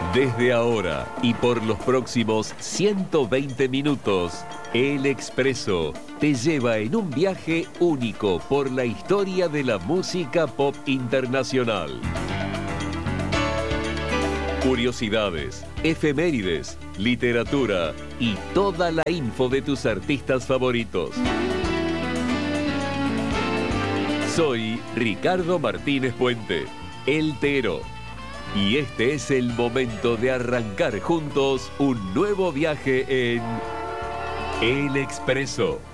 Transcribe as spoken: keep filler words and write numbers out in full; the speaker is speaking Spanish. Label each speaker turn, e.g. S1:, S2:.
S1: Desde ahora y por los próximos ciento veinte minutos, El Expreso te lleva en un viaje único por la historia de la música pop internacional. Curiosidades, efemérides, literatura y toda la info de tus artistas favoritos. Soy Ricardo Martínez Puente, El Tero. Y este es el momento de arrancar juntos un nuevo viaje en El Expreso.